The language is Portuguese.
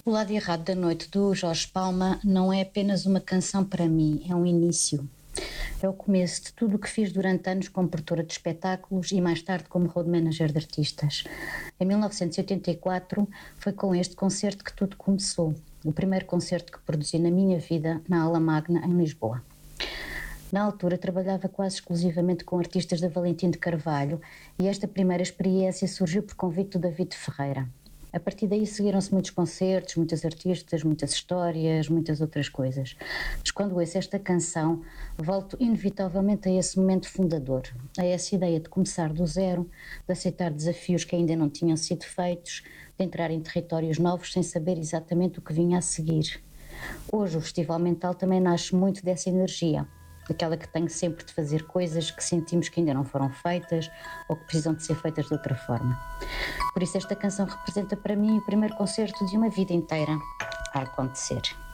O Lado Errado da Noite, do Jorge Palma, não é apenas uma canção para mim, é um início. É o começo de tudo o que fiz durante anos como produtora de espetáculos e mais tarde como road manager de artistas. Em 1984 foi com este concerto que tudo começou, o primeiro concerto que produzi na minha vida na Ala Magna, em Lisboa. Na altura trabalhava quase exclusivamente com artistas da Valentim de Carvalho e esta primeira experiência surgiu por convite do David Ferreira. A partir daí seguiram-se muitos concertos, muitos artistas, muitas histórias, muitas outras coisas. Mas quando ouço esta canção, volto inevitavelmente a esse momento fundador, a essa ideia de começar do zero, de aceitar desafios que ainda não tinham sido feitos, de entrar em territórios novos sem saber exatamente o que vinha a seguir. Hoje o Festival Mental também nasce muito dessa energia, daquela que tem sempre de fazer coisas que sentimos que ainda não foram feitas ou que precisam de ser feitas de outra forma. Por isso esta canção representa para mim o primeiro concerto de uma vida inteira a acontecer.